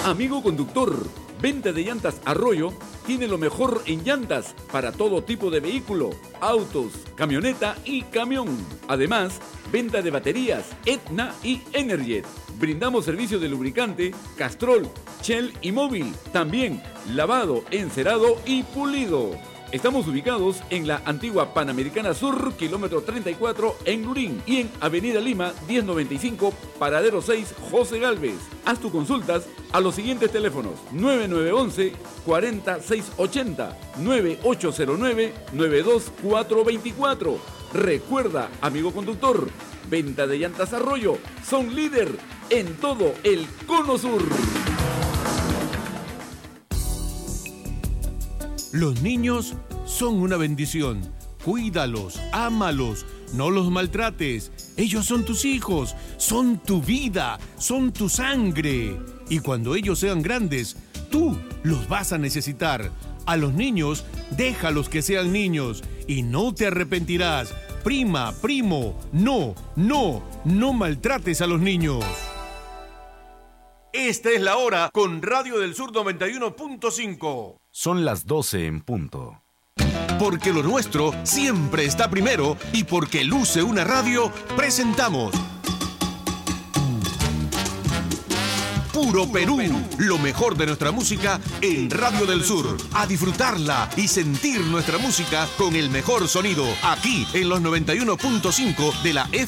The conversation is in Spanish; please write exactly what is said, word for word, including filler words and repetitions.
Amigo conductor, Venta de Llantas Arroyo tiene lo mejor en llantas para todo tipo de vehículo, autos, camioneta y camión. Además, venta de baterías Etna y Energet. Brindamos servicio de lubricante, Castrol, Shell y Móvil. También lavado, encerado y pulido. Estamos ubicados en la antigua Panamericana Sur, kilómetro treinta y cuatro, en Lurín, y en Avenida Lima, diez noventa y cinco, Paradero seis, José Gálvez. Haz tus consultas a los siguientes teléfonos: nueve nueve uno uno, cuatro seis ocho cero, nueve ocho cero nueve, nueve dos cuatro dos cuatro. Recuerda, amigo conductor, Venta de Llantas Arroyo son líder en todo el Cono Sur. Los niños son una bendición. Cuídalos, ámalos, no los maltrates. Ellos son tus hijos, son tu vida, son tu sangre. Y cuando ellos sean grandes, tú los vas a necesitar. A los niños, déjalos que sean niños y no te arrepentirás. Prima, primo, no, no, no maltrates a los niños. Esta es la hora con Radio del Sur noventa y uno punto cinco. Son las doce en punto. Porque lo nuestro siempre está primero y porque luce una radio, presentamos Puro Perú, lo mejor de nuestra música en Radio del Sur. A disfrutarla y sentir nuestra música con el mejor sonido, aquí en los noventa y uno punto cinco de la F M.